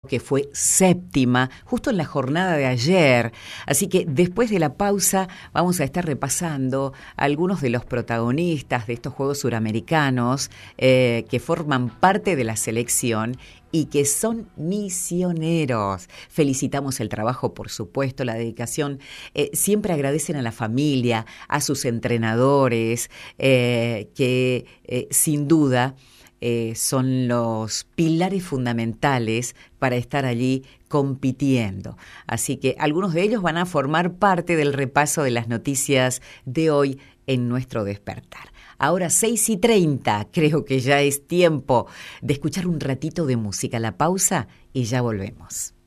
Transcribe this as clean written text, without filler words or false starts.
que fue séptima, justo en la jornada de ayer. Así que después de la pausa vamos a estar repasando algunos de los protagonistas de estos Juegos Suramericanos que forman parte de la selección y que son misioneros. Felicitamos el trabajo, por supuesto, la dedicación. Siempre agradecen a la familia, a sus entrenadores, que sin duda son los pilares fundamentales para estar allí compitiendo. Así que algunos de ellos van a formar parte del repaso de las noticias de hoy en nuestro despertar. Ahora 6:30, creo que ya es tiempo de escuchar un ratito de música. La pausa y ya volvemos.